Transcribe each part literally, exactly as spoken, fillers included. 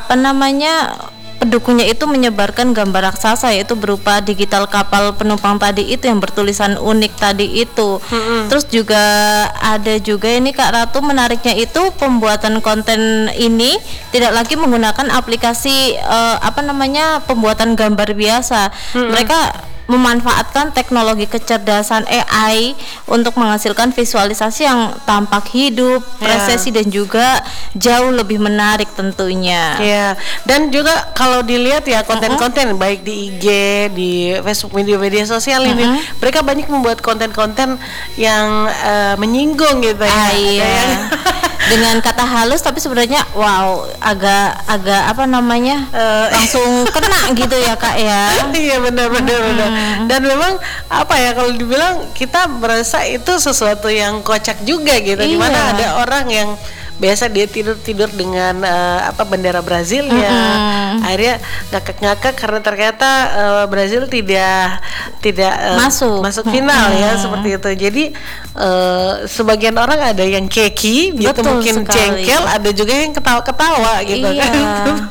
apa namanya pendukungnya itu menyebarkan gambar raksasa, yaitu berupa digital kapal penumpang tadi itu yang bertulisan unik tadi itu. Mm-hmm. Terus juga ada juga ini Kak Ratu, menariknya itu pembuatan konten ini tidak lagi menggunakan aplikasi uh, apa namanya pembuatan gambar biasa. Mm-hmm. Mereka memanfaatkan teknologi kecerdasan A I untuk menghasilkan visualisasi yang tampak hidup, presisi, yeah. dan juga jauh lebih menarik tentunya. Ya, yeah. Dan juga kalau dilihat ya konten-konten uh-huh. baik di I G, di Facebook, media-media sosial uh-huh. ini, mereka banyak membuat konten-konten yang uh, menyinggung gitu ya. Ah, iya. Dengan kata halus tapi sebenarnya wow agak agak apa namanya uh, langsung kena gitu ya Kak ya. Iya benar-benar hmm. benar. Dan memang apa ya kalau dibilang kita merasa itu sesuatu yang kocak juga gitu. Iya. Dimana ada orang yang biasa dia tidur-tidur dengan uh, apa bendera Brazilnya, mm-hmm. akhirnya ngakak-ngakak karena ternyata uh, Brazil tidak tidak uh, masuk masuk final mm-hmm. ya seperti itu. Jadi uh, sebagian orang ada yang keki gitu, mungkin sekali. Jengkel, ada juga yang ketawa-ketawa gitu iya. kan.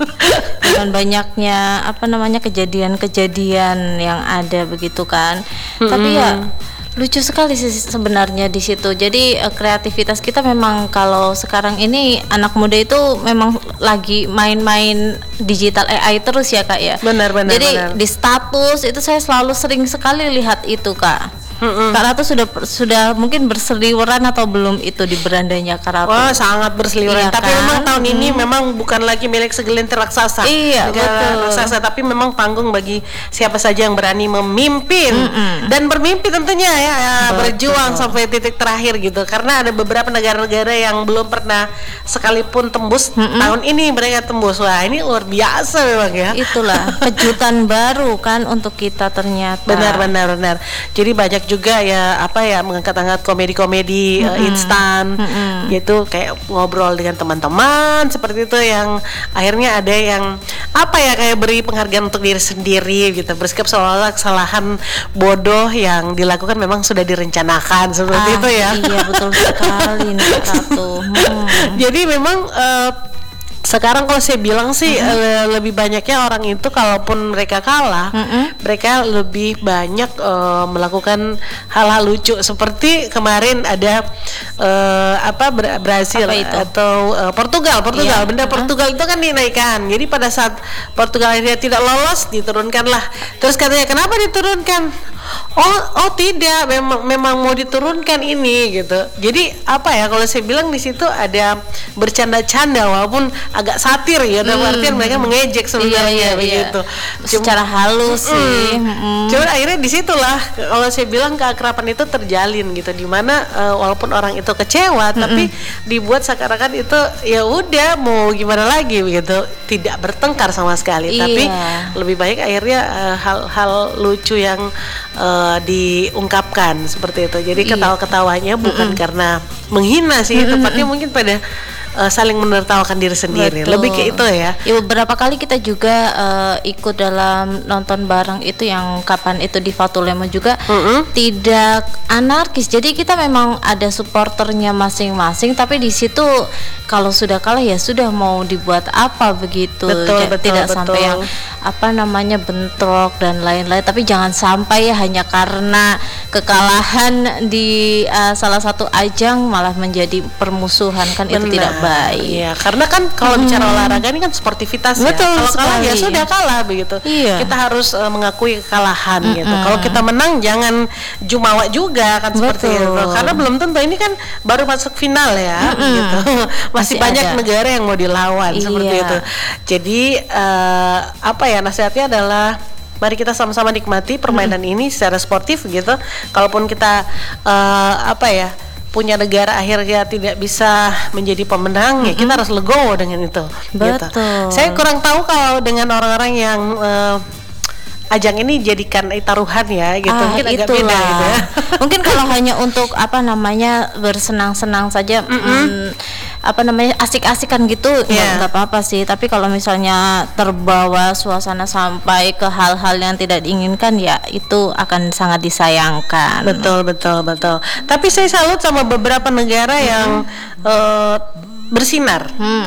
Dengan banyaknya apa namanya kejadian-kejadian yang ada begitu kan. Mm-hmm. Tapi ya lucu sekali sih sebenarnya di situ. Jadi uh, kreativitas kita memang kalau sekarang ini anak muda itu memang lagi main-main digital A I terus ya Kak ya. Benar-benar. Jadi benar. Di status itu saya selalu sering sekali lihat itu Kak. Mm-mm. Kak Ratu sudah sudah mungkin berseliweran atau belum itu di berandanya Kak Ratu? Wah sangat berseliweran. Iya, tapi kan? Memang tahun hmm. ini memang bukan lagi milik segelintir raksasa. Iya betul. Raksasa, tapi memang panggung bagi siapa saja yang berani memimpin Mm-mm. dan bermimpi tentunya ya, ya berjuang sampai titik terakhir gitu. Karena ada beberapa negara-negara yang belum pernah sekalipun tembus. Mm-mm. Tahun ini mereka tembus. Wah ini luar biasa memang ya. Itulah kejutan baru kan untuk kita ternyata. Benar-benar benar. Jadi banyak juga ya apa ya mengangkat-angkat komedi-komedi mm-hmm. uh, instan mm-hmm. gitu kayak ngobrol dengan teman-teman seperti itu yang akhirnya ada yang apa ya kayak beri penghargaan untuk diri sendiri gitu, bersikap seolah-olah kesalahan bodoh yang dilakukan memang sudah direncanakan seperti ah, itu ya. Iya betul sekali nih Ratu. Hmm. Jadi memang uh, sekarang kalau saya bilang sih mm-hmm. le- lebih banyaknya orang itu kalaupun mereka kalah, mm-hmm. mereka lebih banyak uh, melakukan hal-hal lucu seperti kemarin ada uh, apa Bra- Brazil apa itu? atau uh, Portugal, Portugal, yeah. benda Portugal uh-huh. itu kan dinaikkan. Jadi pada saat Portugal akhirnya tidak lolos, diturunkanlah. Terus katanya kenapa diturunkan? Oh, oh tidak, memang memang mau diturunkan ini gitu. Jadi apa ya kalau saya bilang di situ ada bercanda-canda walaupun agak satir ya, dalam hmm. artian mereka mengejek sebenarnya iya, iya, begitu. Iya. Secara halus mm, sih. Mm. Cuman akhirnya di situlah kalau saya bilang keakraban itu terjalin gitu, di mana uh, walaupun orang itu kecewa mm-mm. tapi dibuat seakan-akan itu ya udah mau gimana lagi begitu, tidak bertengkar sama sekali. Iya. Tapi lebih baik akhirnya uh, hal-hal lucu yang Uh, diungkapkan seperti itu. Jadi iya. ketawa-ketawanya bukan Mm-mm. karena menghina sih, Mm-mm. tepatnya mungkin pada uh, saling menertawakan diri sendiri. Betul. Lebih ke itu ya. Ya beberapa kali kita juga uh, ikut dalam nonton bareng itu yang kapan itu di Fatulema juga Mm-mm. tidak anarkis. Jadi kita memang ada supporternya masing-masing, tapi di situ kalau sudah kalah ya sudah mau dibuat apa begitu. Betul, ja, betul, tidak betul. sampai yang apa namanya bentrok dan lain-lain. Tapi jangan sampai ya hanya karena kekalahan di uh, salah satu ajang malah menjadi permusuhan kan. Benar. Itu tidak baik. Iya, karena kan kalau hmm. bicara olahraga ini kan sportivitas ya. Betul Kalau kalah sekali. ya sudah kalah begitu. Iya. Kita harus uh, mengakui kekalahan mm-hmm. gitu. Kalau kita menang jangan jumawa juga kan seperti Betul. itu. Karena belum tentu ini kan baru masuk final ya mm-hmm. gitu. Masih, Masih banyak ada. negara yang mau dilawan iya. seperti itu. Jadi uh, apa ya nasihatnya adalah mari kita sama-sama nikmati permainan hmm. ini secara sportif gitu. Kalaupun kita uh, apa ya punya negara akhirnya tidak bisa menjadi pemenang, mm-hmm. ya kita harus legowo dengan itu. Betul. Gitu. Saya kurang tahu kalau dengan orang-orang yang uh, ajang ini jadikan taruhan ya gitu, ah, mungkin agak itulah. beda gitu ya. Mungkin kalau hanya untuk apa namanya bersenang-senang saja, mm, apa namanya asik-asikan gitu, yeah. nggak apa-apa sih. Tapi kalau misalnya terbawa suasana sampai ke hal-hal yang tidak diinginkan, ya itu akan sangat disayangkan. Betul betul betul. Tapi saya salut sama beberapa negara mm-hmm. yang uh, bersinar. Hmm.